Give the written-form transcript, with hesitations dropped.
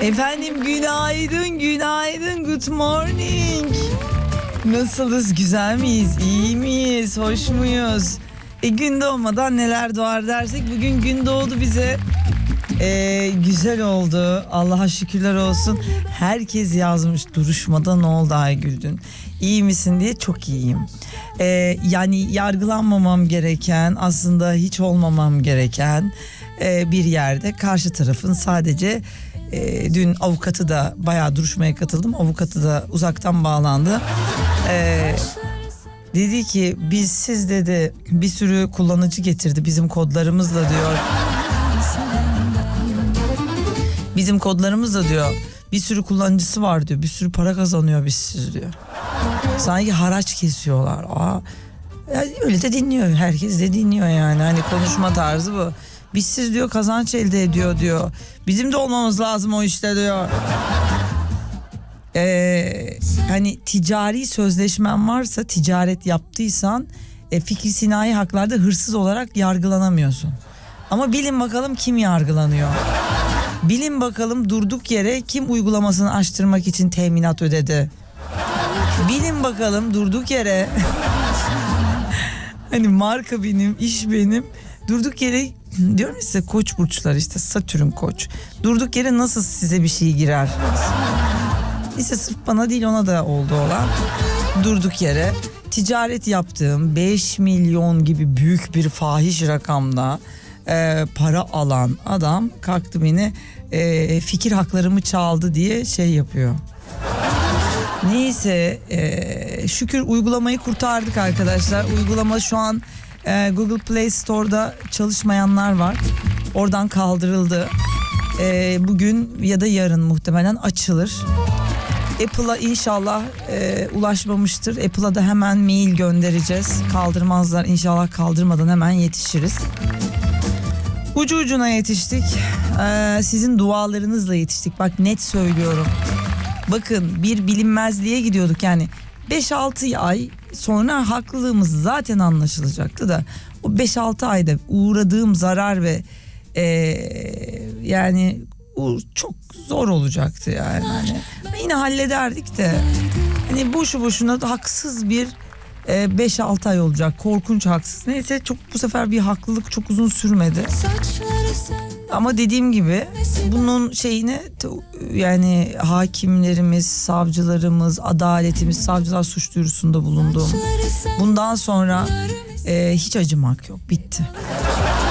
Efendim günaydın, good morning. Nasılız, güzel miyiz, iyi miyiz, hoş muyuz? Gün doğmadan neler doğar dersek bugün gün doğdu bize. Güzel oldu, Allah'a şükürler olsun. Herkes yazmış duruşmada ne oldu Aygül dün? İyi misin diye, çok iyiyim. Yani yargılanmamam gereken, aslında hiç olmamam gereken bir yerde karşı tarafın sadece dün avukatı da, bayağı duruşmaya katıldım, avukatı da uzaktan bağlandı. Dedi ki siz dedi bir sürü kullanıcı getirdi bizim kodlarımızla diyor. Bizim kodlarımızla diyor bir sürü kullanıcısı var diyor, bir sürü para kazanıyor bizsiz diyor. Sanki haraç kesiyorlar. Yani öyle de dinliyor, herkes de dinliyor yani, hani konuşma tarzı bu. Bizsiz diyor kazanç elde ediyor diyor. Bizim de olmamız lazım o işte diyor. Hani ticari sözleşmen varsa, ticaret yaptıysan fikri sinayi haklarda hırsız olarak yargılanamıyorsun. Ama bilin bakalım kim yargılanıyor? Bilin bakalım durduk yere kim uygulamasını açtırmak için teminat ödedi? Bilin bakalım durduk yere hani marka benim, iş benim, durduk yere diyorum ya size, koç burçlar işte, Satürn koç, durduk yere nasıl size bir şey girer? İşte sırf bana değil, ona da oldu olan. Durduk yere ticaret yaptığım 5 milyon gibi büyük bir fahiş rakamda para alan adam kalktı beni fikir haklarımı çaldı diye şey yapıyor. Neyse şükür uygulamayı kurtardık arkadaşlar. Uygulama şu an Google Play Store'da çalışmayanlar var. Oradan kaldırıldı. Bugün ya da yarın muhtemelen açılır. Apple'a inşallah ulaşmamıştır. Apple'a da hemen mail göndereceğiz. Kaldırmazlar inşallah, kaldırmadan hemen yetişiriz. Ucu ucuna yetiştik. Sizin dualarınızla yetiştik. Bak net söylüyorum. Bakın bir bilinmezliğe gidiyorduk yani. 5-6 ay sonra haklılığımız zaten anlaşılacaktı da o 5-6 ayda uğradığım zarar ve yani çok zor olacaktı yani. Hani yine hallederdik de hani boşu boşuna haksız bir 5-6 ay olacak, korkunç haksız. Neyse, çok bu sefer bir haklılık çok uzun sürmedi. Ama dediğim gibi bunun şeyine yani hakimlerimiz, savcılarımız, adaletimiz, savcılar suç duyurusunda bulundu. Bundan sonra hiç acımak yok, bitti.